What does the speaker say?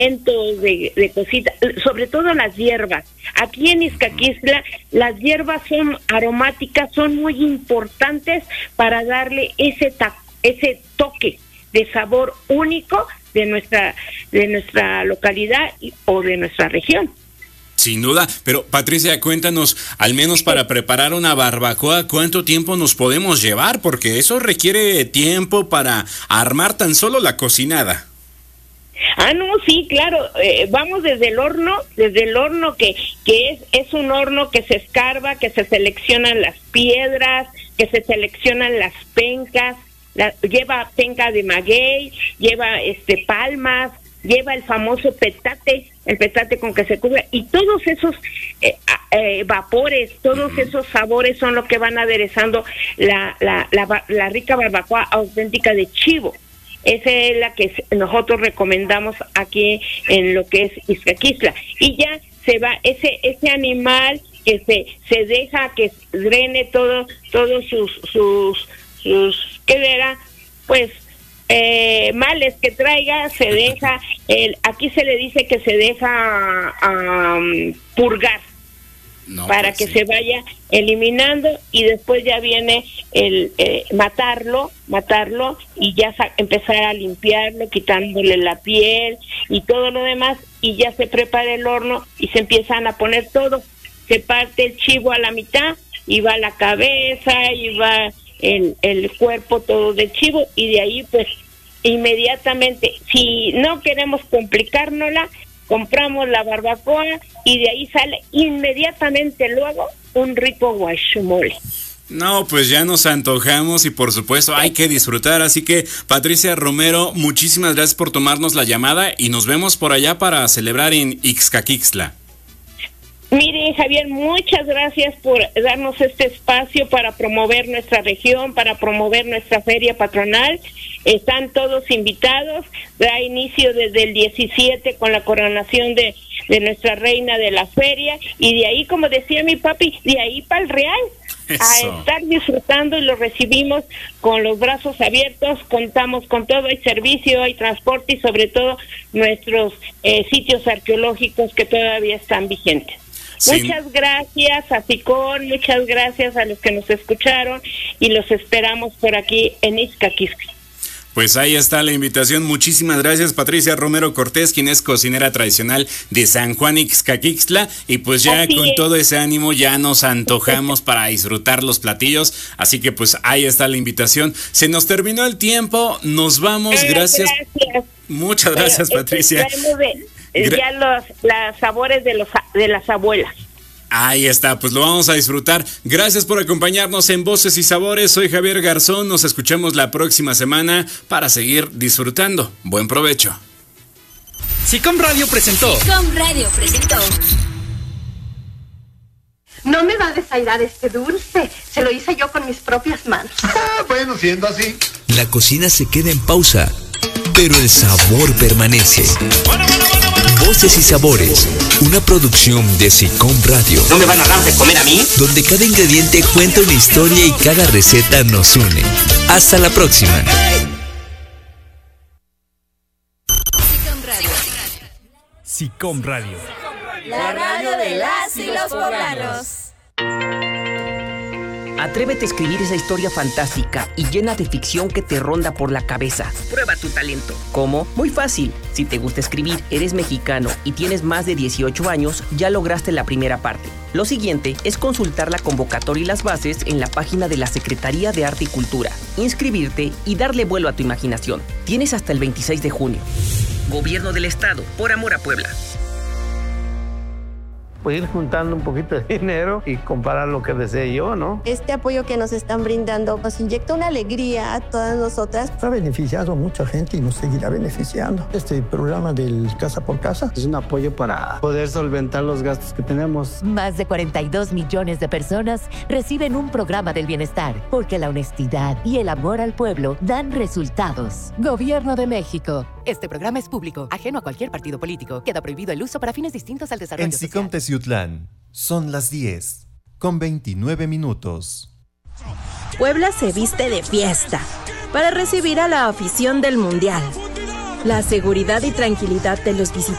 de cositas, sobre todo las hierbas. Aquí en Ixcaquixtla las hierbas son aromáticas, son muy importantes para darle ese toque de sabor único de nuestra localidad o de nuestra región. Sin duda, pero Patricia, cuéntanos, al menos para preparar una barbacoa, ¿cuánto tiempo nos podemos llevar? Porque eso requiere tiempo para armar tan solo la cocinada. No, sí, claro, vamos desde el horno que es un horno que se escarba, que se seleccionan las piedras, que se seleccionan las pencas, lleva penca de maguey, lleva palmas, lleva el famoso petate, el petate con que se cubre, y todos esos vapores, todos esos sabores son lo que van aderezando la rica barbacoa auténtica de chivo. Esa es la que nosotros recomendamos aquí en lo que es Ixcaquixtla. Y ya se va ese animal que se deja que drene todos sus ¿qué era? Pues males que traiga, se deja, aquí se le dice que se deja purgar. Para que se vaya eliminando, y después ya viene el matarlo y ya empezar a limpiarlo, quitándole la piel y todo lo demás, y ya se prepara el horno y se empiezan a poner todo. Se parte el chivo a la mitad y va la cabeza y va el cuerpo todo del chivo, y de ahí pues inmediatamente, si no queremos complicárnosla, compramos la barbacoa y de ahí sale inmediatamente luego un rico guachumole. No, pues ya nos antojamos y por supuesto hay que disfrutar, así que Patricia Romero, muchísimas gracias por tomarnos la llamada y nos vemos por allá para celebrar en Ixcaquixtla. Mire, Javier, muchas gracias por darnos este espacio para promover nuestra región, para promover nuestra feria patronal. Están todos invitados. Da inicio desde el 17 con la coronación de nuestra reina de la feria, y de ahí, como decía mi papi, de ahí para el Real. Eso. A estar disfrutando, y lo recibimos con los brazos abiertos. Contamos con todo, hay servicio, hay transporte y sobre todo nuestros sitios arqueológicos que todavía están vigentes. Sí. Muchas gracias a Picón, muchas gracias a los que nos escucharon, y los esperamos por aquí en Ixcaquixtla. Pues ahí está la invitación. Muchísimas gracias, Patricia Romero Cortés, quien es cocinera tradicional de San Juan Ixcaquixtla, y pues ya así con es. Todo ese ánimo ya nos antojamos para disfrutar los platillos, así que pues ahí está la invitación. Se nos terminó el tiempo, nos vamos, gracias. Muchas gracias, Patricia. Ya los sabores de las abuelas. Ahí está, pues lo vamos a disfrutar. Gracias por acompañarnos en Voces y Sabores. Soy Javier Garzón, nos escuchamos la próxima semana para seguir disfrutando. Buen provecho. Sicom Radio presentó. No me va a desairar este dulce. Se lo hice yo con mis propias manos. Bueno, siendo así. La cocina se queda en pausa, pero el sabor permanece. Voces y Sabores, una producción de Sicom Radio. ¿No me van a dar de comer a mí? Donde cada ingrediente cuenta una historia y cada receta nos une. Hasta la próxima. Sicom Radio. La radio de las y los poblanos. Atrévete a escribir esa historia fantástica y llena de ficción que te ronda por la cabeza. Prueba tu talento. ¿Cómo? Muy fácil. Si te gusta escribir, eres mexicano y tienes más de 18 años, ya lograste la primera parte. Lo siguiente es consultar la convocatoria y las bases en la página de la Secretaría de Arte y Cultura, inscribirte y darle vuelo a tu imaginación. Tienes hasta el 26 de junio. Gobierno del Estado, por amor a Puebla. Pues ir juntando un poquito de dinero y comprar lo que desee yo, ¿no? Este apoyo que nos están brindando nos inyecta una alegría a todas nosotras. Ha beneficiado a mucha gente y nos seguirá beneficiando. Este programa del Casa por Casa es un apoyo para poder solventar los gastos que tenemos. Más de 42 millones de personas reciben un programa del bienestar, porque la honestidad y el amor al pueblo dan resultados. Gobierno de México. Este programa es público, ajeno a cualquier partido político. Queda prohibido el uso para fines distintos al desarrollo social. En Sicom Teciutlán son las 10:29. Puebla se viste de fiesta para recibir a la afición del Mundial. La seguridad y tranquilidad de los visitantes